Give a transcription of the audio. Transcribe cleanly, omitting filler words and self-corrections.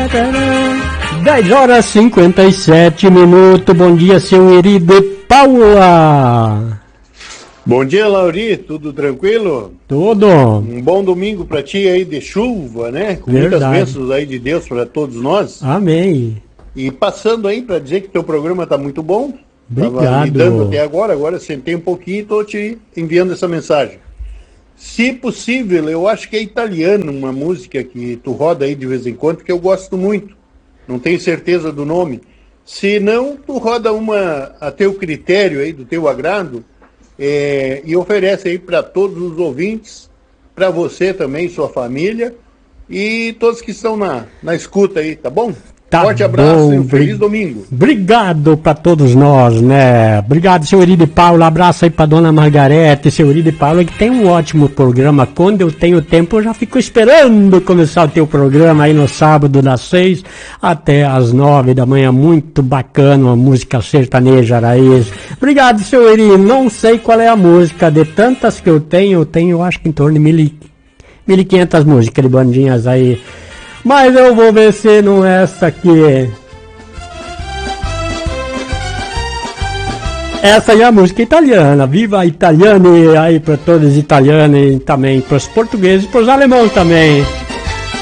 10 horas 57 minutos. Bom dia, seu Eri de Paula. Bom dia, Lauri. Tudo tranquilo? Tudo. Um bom domingo para ti aí de chuva, né? Com muitas bênçãos aí de Deus para todos nós. Amém. E passando aí para dizer que teu programa tá muito bom. Obrigado. Tava me dando até agora sentei um pouquinho e tô te enviando essa mensagem. Se possível, eu acho que é italiano, uma música que tu roda aí de vez em quando, que eu gosto muito. Não tenho certeza do nome. Se não, tu roda uma a teu critério aí, do teu agrado, e oferece aí para todos os ouvintes, para você também, sua família, e todos que estão na escuta aí, tá bom? Tá Forte abraço bom, e um feliz domingo. Obrigado para todos nós, né? Obrigado, seu Eri de Paula. Abraço aí para dona Margarete, seu Eri de Paula, que tem um ótimo programa. Quando eu tenho tempo, eu já fico esperando começar o teu programa aí no sábado, das 6 até as 9 da manhã. Muito bacana, uma música sertaneja raiz. Obrigado, seu Eri. Não sei qual é a música, de tantas que eu tenho acho que em torno de 1.500 músicas de bandinhas aí. Mas eu vou ver se não é essa aqui. Essa aí é a música italiana. Viva Italiani aí para todos os italianos e também para os portugueses e para os alemães também.